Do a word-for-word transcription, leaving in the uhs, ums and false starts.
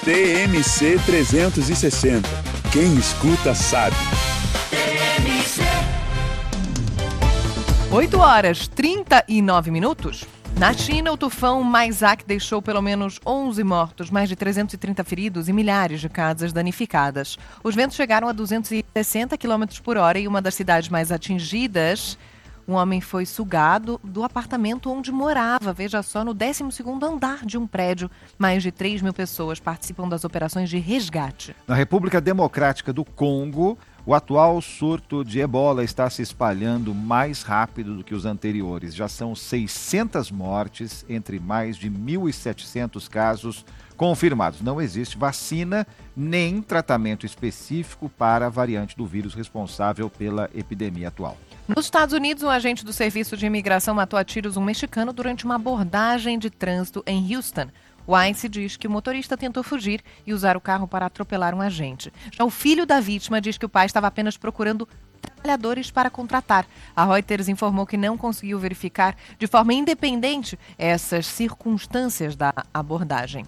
T M C trezentos e sessenta. Quem escuta sabe. oito horas, trinta e nove minutos. Na China, o tufão Maisak deixou pelo menos onze mortos, mais de trezentos e trinta feridos e milhares de casas danificadas. Os ventos chegaram a duzentos e sessenta quilômetros por hora em uma das cidades mais atingidas. Um homem foi sugado do apartamento onde morava, veja só, no décimo segundo andar de um prédio. Mais de três mil pessoas participam das operações de resgate. Na República Democrática do Congo, o atual surto de ebola está se espalhando mais rápido do que os anteriores. Já são seiscentas mortes entre mais de mil e setecentos casos confirmados. Não existe vacina nem tratamento específico para a variante do vírus responsável pela epidemia atual. Nos Estados Unidos, um agente do Serviço de Imigração matou a tiros um mexicano durante uma abordagem de trânsito em Houston. O ICE diz que o motorista tentou fugir e usar o carro para atropelar um agente. Já o filho da vítima diz que o pai estava apenas procurando trabalhadores para contratar. A Reuters informou que não conseguiu verificar de forma independente essas circunstâncias da abordagem.